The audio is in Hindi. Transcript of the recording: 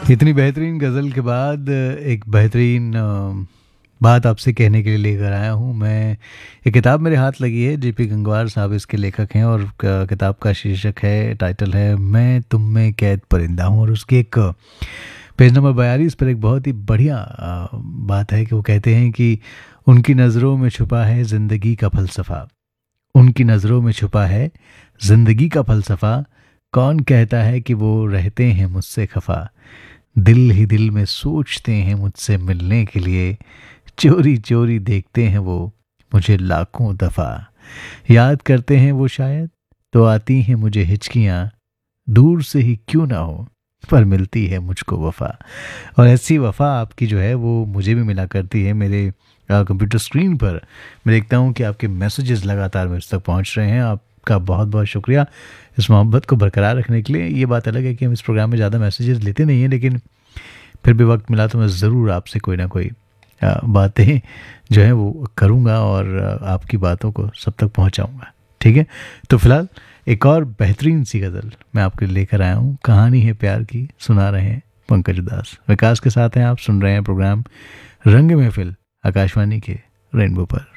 इतनी बेहतरीन गज़ल के बाद एक बेहतरीन बात आपसे कहने के लिए लेकर आया हूँ मैं। ये किताब मेरे हाथ लगी है, जेपी गंगवार साहब इसके लेखक हैं और किताब का शीर्षक है, टाइटल है मैं तुम में कैद परिंदा हूँ। और उसके एक पेज नंबर 42 पर एक बहुत ही बढ़िया बात है कि वो कहते हैं कि उनकी नज़रों में छुपा है ज़िंदगी का फ़लसफ़ा, उनकी नज़रों में छुपा है ज़िंदगी का फ़लसफ़ा, कौन कहता है कि वो रहते हैं मुझसे खफा, दिल ही दिल में सोचते हैं मुझसे मिलने के लिए, चोरी चोरी देखते हैं वो मुझे लाखों दफ़ा, याद करते हैं वो शायद तो आती हैं मुझे हिचकियाँ, दूर से ही क्यों ना हो पर मिलती है मुझको वफ़ा। और ऐसी वफ़ा आपकी जो है वो मुझे भी मिला करती है। मेरे कंप्यूटर स्क्रीन पर मैं देखता हूँ कि आपके मैसेजेस लगातार मेरे तक पहुँच रहे हैं। आपका बहुत बहुत शुक्रिया इस मोहब्बत को बरकरार रखने के लिए। ये बात अलग है कि हम इस प्रोग्राम में ज़्यादा मैसेजेस लेते नहीं हैं, लेकिन फिर भी वक्त मिला तो मैं ज़रूर आपसे कोई ना कोई बातें जो है वो करूँगा और आपकी बातों को सब तक पहुँचाऊँगा। ठीक है, तो फिलहाल एक और बेहतरीन सी गज़ल मैं आपके लिए लेकर आया हूँ। कहानी है प्यार की, सुना रहे हैं पंकज उदास। विकास के साथ हैं, आप सुन रहे हैं प्रोग्राम रंग महफिल आकाशवाणी के रेनबो पर।